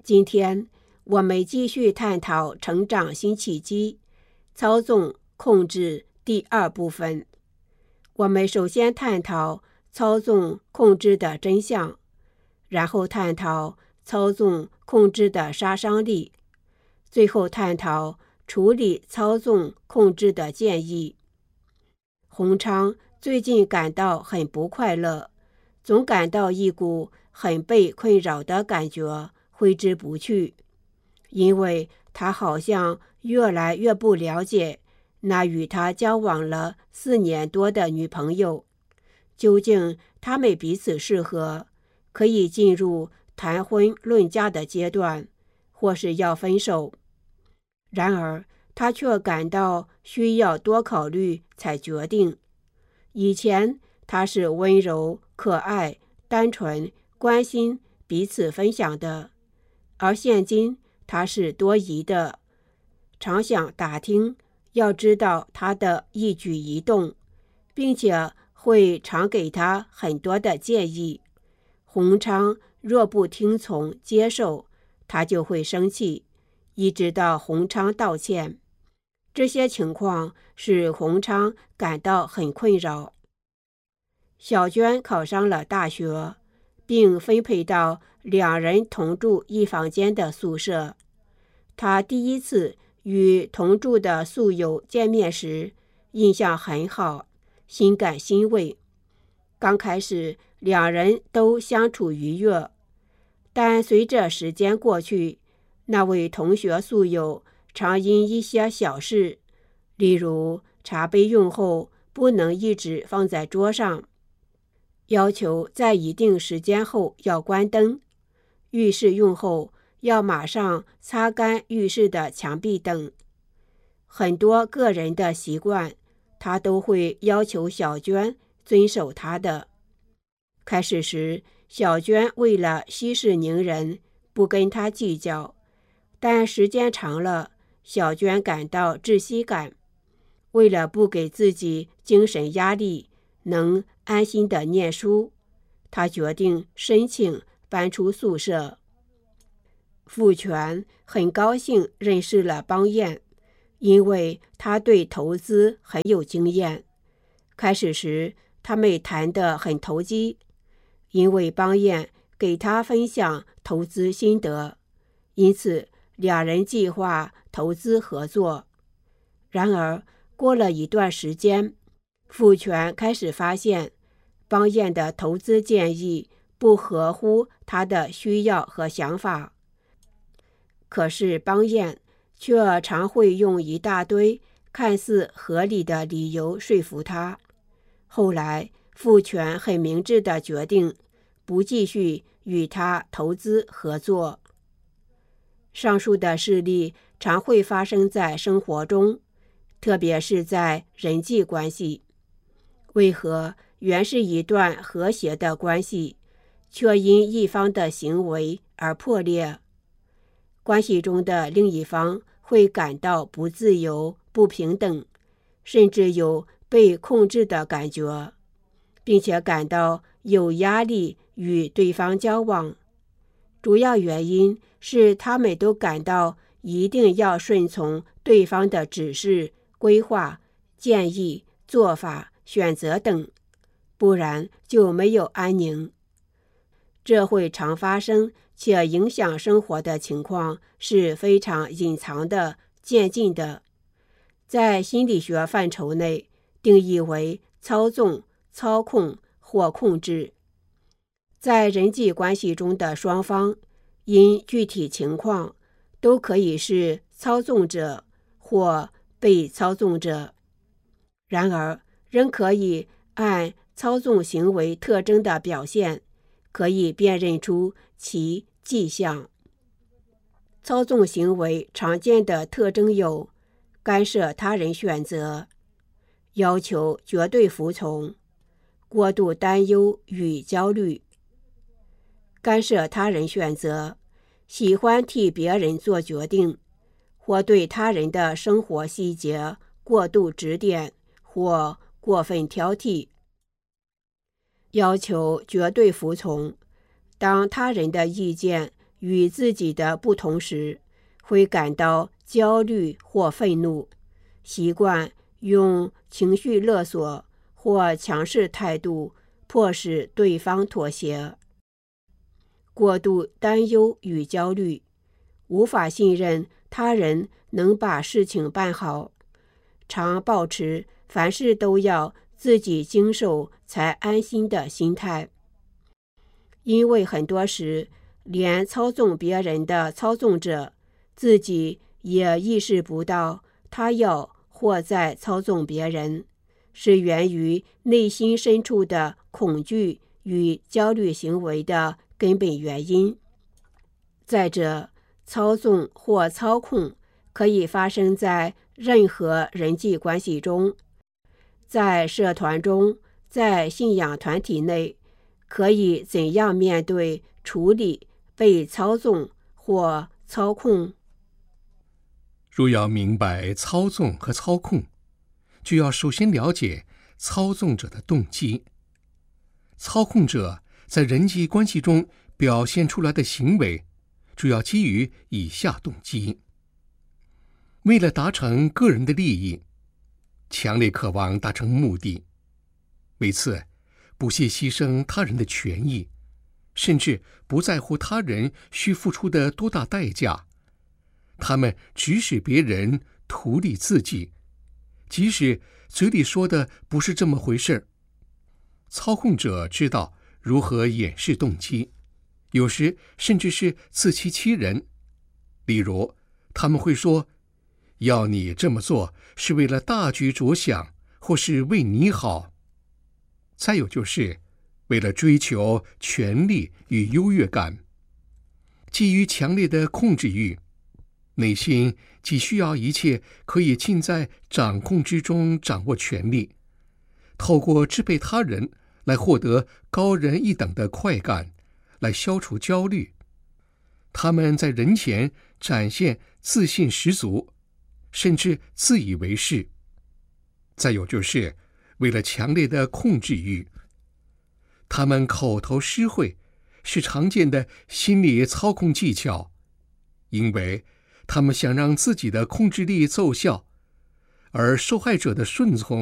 今天我们继续探讨成长新契机，操纵控制第二部分。我们首先探讨操纵控制的真相，然后探讨操纵控制的杀伤力，最后探讨处理操纵控制的建议。洪昌最近感到很不快乐，总感到一股很被困扰的感觉挥之不去，因为他好像越来越不了解那与他交往了4年多的女朋友，究竟他们彼此适合，可以进入谈婚论嫁的阶段，或是要分手。然而他却感到需要多考虑才决定。以前他是温柔、可爱、单纯、关心彼此分享的，而现今他是多疑的，常想打听，要知道他的一举一动，并且会常给他很多的建议。洪昌若不听从接受，他就会生气，一直到洪昌道歉。这些情况使洪昌感到很困扰。小娟考上了大学，并分配到2人同住一房间的宿舍。她第一次与同住的宿友见面时，印象很好，心感欣慰。刚开始2人都相处愉悦，但随着时间过去，那位同学宿友常因一些小事，例如茶杯用后不能一直放在桌上，要求在一定时间后要关灯，浴室用后要马上擦干浴室的墙壁等，很多个人的习惯，他都会要求小娟遵守他的。开始时，小娟为了息事宁人，不跟他计较，但时间长了，小娟感到窒息感。为了不给自己精神压力，能安心地念书，她决定申请搬出宿舍。傅全很高兴认识了邦彦，因为他对投资很有经验。开始时，他们谈得很投机，因为邦彦给他分享投资心得，因此2人计划投资合作。然而过了一段时间，傅全开始发现邦彦的投资建议不合乎他的需要和想法，可是邦彦却常会用一大堆看似合理的理由说服他。后来傅全很明智地决定不继续与他投资合作。上述的事例常会发生在生活中，特别是在人际关系。为何原是一段和谐的关系，却因一方的行为而破裂？关系中的另一方会感到不自由、不平等，甚至有被控制的感觉，并且感到有压力与对方交往。主要原因是他们都感到一定要顺从对方的指示、规划、建议、做法、选择等，不然就没有安宁。这会常发生且影响生活的情况是非常隐藏的、渐进的，在心理学范畴内定义为操纵、操控或控制。在人际关系中的双方，因具体情况都可以是操纵者或被操纵者，然而仍可以按操纵行为特征的表现，可以辨认出其迹象。操纵行为常见的特征有：干涉他人选择，要求绝对服从，过度担忧与焦虑。干涉他人选择，喜欢替别人做决定，或对他人的生活细节过度指点或过分挑剔。要求绝对服从，当他人的意见与自己的不同时，会感到焦虑或愤怒，习惯用情绪勒索或强势态度迫使对方妥协。过度担忧与焦虑，无法信任他人能把事情办好，常抱持凡事都要自己经受才安心的心态。因为很多时，连操纵别人的操纵者自己也意识不到他要或在操纵别人，是源于内心深处的恐惧与焦虑行为的根本原因。再者，操纵或操控可以发生在任何人际关系中，在社团中，在信仰团体内，可以怎样面对处理被操纵或操控？ 若要明白操纵和操控，就要首先了解操纵者的动机。操控者在人际关系中表现出来的行为，主要基于以下动机：为了达成个人的利益，强烈渴望达成目的，为此不惜牺牲他人的权益，甚至不在乎他人需付出的多大代价。他们指使别人图利自己，即使嘴里说的不是这么回事。操控者知道如何掩饰动机，有时甚至是自欺欺人。例如，他们会说，要你这么做是为了大局着想，或是为你好。再有就是为了追求权力与优越感，基于强烈的控制欲，内心既需要一切可以尽在掌控之中掌握权力，透过支配他人来获得高人一等的快感，来消除焦虑。他们在人前展现自信十足，甚至自以为是。再有就是为了强烈的控制欲，他们口头施惠是常见的心理操控技巧，因为他们想让自己的控制力奏效，而受害者的顺从